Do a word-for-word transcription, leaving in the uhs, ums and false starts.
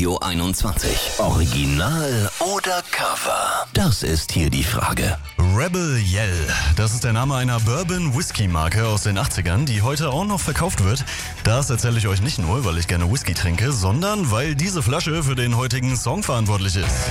Radio einundzwanzig. Original oder Cover? Das ist hier die Frage. Rebel Yell, das ist der Name einer Bourbon-Whisky-Marke aus den achtzigern, die heute auch noch verkauft wird. Das erzähle ich euch nicht nur, weil ich gerne Whisky trinke, sondern weil diese Flasche für den heutigen Song verantwortlich ist.